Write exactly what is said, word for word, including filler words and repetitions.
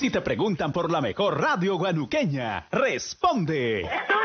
Si te preguntan por la mejor radio guanuqueña, responde.